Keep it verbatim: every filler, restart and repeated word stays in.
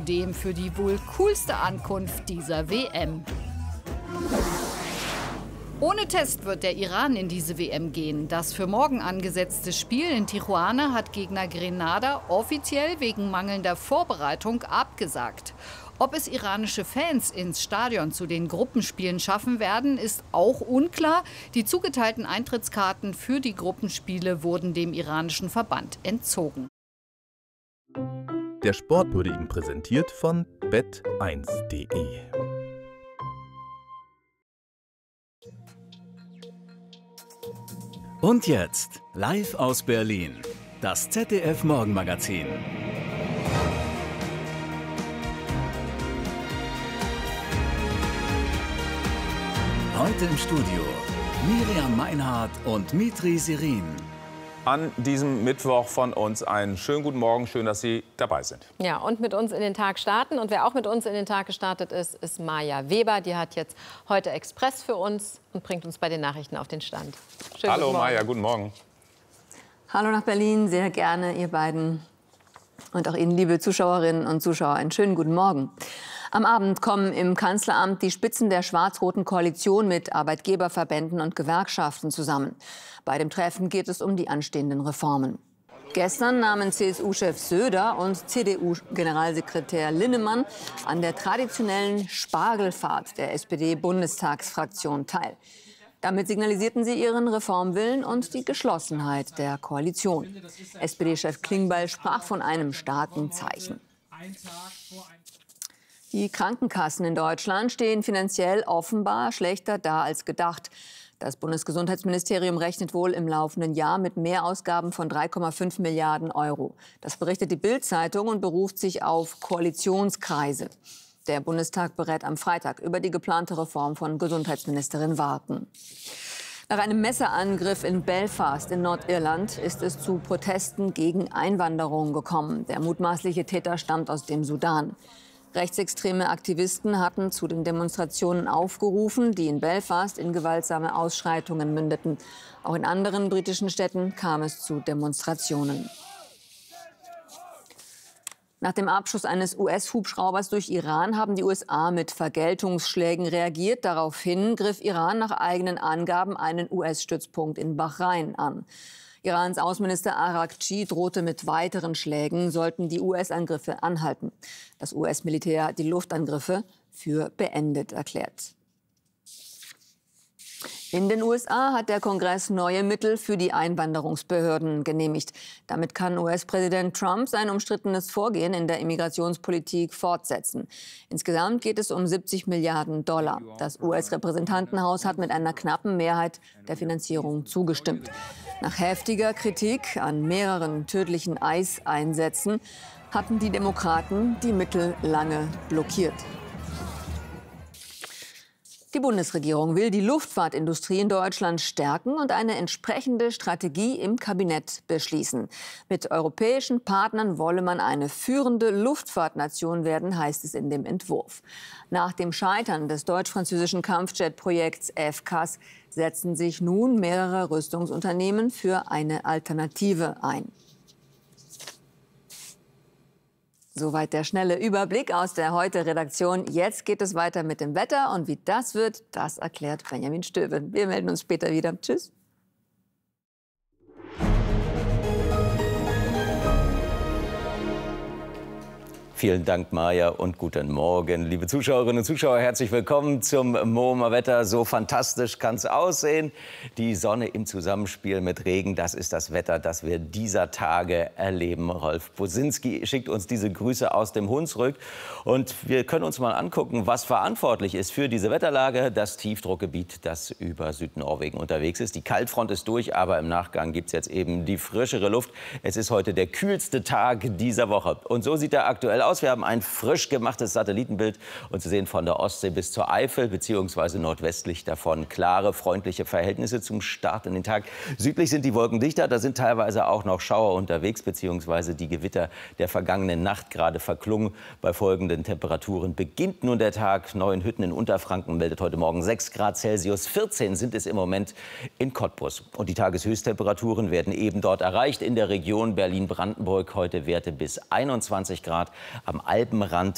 zudem für die wohl coolste Ankunft dieser W M. Ohne Test wird der Iran in diese W M gehen. Das für morgen angesetzte Spiel in Tijuana hat Gegner Grenada offiziell wegen mangelnder Vorbereitung abgesagt. Ob es iranische Fans ins Stadion zu den Gruppenspielen schaffen werden, ist auch unklar. Die zugeteilten Eintrittskarten für die Gruppenspiele wurden dem iranischen Verband entzogen. Der Sport wurde Ihnen präsentiert von bet eins punkt de. Und jetzt, live aus Berlin, das Z D F-Morgenmagazin. Heute im Studio Miriam Meinhardt und Mitri Sirin. An diesem Mittwoch von uns einen schönen guten Morgen. Schön, dass Sie dabei sind. Ja, und mit uns in den Tag starten. Und wer auch mit uns in den Tag gestartet ist, ist Maja Weber. Die hat jetzt heute Express für uns und bringt uns bei den Nachrichten auf den Stand. Schönen Hallo guten Morgen. Maja, guten Morgen. Hallo nach Berlin, sehr gerne, ihr beiden. Und auch Ihnen, liebe Zuschauerinnen und Zuschauer, einen schönen guten Morgen. Am Abend kommen im Kanzleramt die Spitzen der schwarz-roten Koalition mit Arbeitgeberverbänden und Gewerkschaften zusammen. Bei dem Treffen geht es um die anstehenden Reformen. Gestern nahmen C S U-Chef Söder und C D U-Generalsekretär Linnemann an der traditionellen Spargelfahrt der S P D-Bundestagsfraktion teil. Damit signalisierten sie ihren Reformwillen und die Geschlossenheit der Koalition. S P D-Chef Klingbeil sprach von einem starken Zeichen. Die Krankenkassen in Deutschland stehen finanziell offenbar schlechter da als gedacht. Das Bundesgesundheitsministerium rechnet wohl im laufenden Jahr mit Mehrausgaben von drei Komma fünf Milliarden Euro. Das berichtet die Bild-Zeitung und beruft sich auf Koalitionskreise. Der Bundestag berät am Freitag über die geplante Reform von Gesundheitsministerin Warken. Nach einem Messerangriff in Belfast in Nordirland ist es zu Protesten gegen Einwanderung gekommen. Der mutmaßliche Täter stammt aus dem Sudan. Rechtsextreme Aktivisten hatten zu den Demonstrationen aufgerufen, die in Belfast in gewaltsame Ausschreitungen mündeten. Auch in anderen britischen Städten kam es zu Demonstrationen. Nach dem Abschuss eines U S-Hubschraubers durch Iran haben die U S A mit Vergeltungsschlägen reagiert. Daraufhin griff Iran nach eigenen Angaben einen U S-Stützpunkt in Bahrain an. Irans Außenminister Araghchi drohte mit weiteren Schlägen, sollten die U S-Angriffe anhalten. Das U S-Militär hat die Luftangriffe für beendet erklärt. In den U S A hat der Kongress neue Mittel für die Einwanderungsbehörden genehmigt. Damit kann U S-Präsident Trump sein umstrittenes Vorgehen in der Immigrationspolitik fortsetzen. Insgesamt geht es um siebzig Milliarden Dollar. Das U S-Repräsentantenhaus hat mit einer knappen Mehrheit der Finanzierung zugestimmt. Nach heftiger Kritik an mehreren tödlichen ICE-Einsätzen hatten die Demokraten die Mittel lange blockiert. Die Bundesregierung will die Luftfahrtindustrie in Deutschland stärken und eine entsprechende Strategie im Kabinett beschließen. Mit europäischen Partnern wolle man eine führende Luftfahrtnation werden, heißt es in dem Entwurf. Nach dem Scheitern des deutsch-französischen Kampfjet-Projekts F C A S setzen sich nun mehrere Rüstungsunternehmen für eine Alternative ein. Soweit der schnelle Überblick aus der Heute-Redaktion. Jetzt geht es weiter mit dem Wetter. Und wie das wird, das erklärt Benjamin Stöwe. Wir melden uns später wieder. Tschüss. Vielen Dank, Maja, und guten Morgen. Liebe Zuschauerinnen und Zuschauer, herzlich willkommen zum Mohumer Wetter. So fantastisch kann es aussehen. Die Sonne im Zusammenspiel mit Regen, das ist das Wetter, das wir dieser Tage erleben. Rolf Bosinski schickt uns diese Grüße aus dem Hunsrück. Und wir können uns mal angucken, was verantwortlich ist für diese Wetterlage. Das Tiefdruckgebiet, das über Südnorwegen unterwegs ist. Die Kaltfront ist durch, aber im Nachgang gibt es jetzt eben die frischere Luft. Es ist heute der kühlste Tag dieser Woche. Und so sieht er aktuell aus. Wir haben ein frisch gemachtes Satellitenbild und Sie sehen von der Ostsee bis zur Eifel bzw. nordwestlich davon klare, freundliche Verhältnisse zum Start in den Tag. Südlich sind die Wolken dichter, da sind teilweise auch noch Schauer unterwegs bzw. die Gewitter der vergangenen Nacht gerade verklungen. Bei folgenden Temperaturen beginnt nun der Tag. Neuenhütten in Unterfranken meldet heute Morgen sechs Grad Celsius, vierzehn sind es im Moment in Cottbus. Und die Tageshöchsttemperaturen werden eben dort erreicht. In der Region Berlin-Brandenburg heute Werte bis einundzwanzig Grad. Am Alpenrand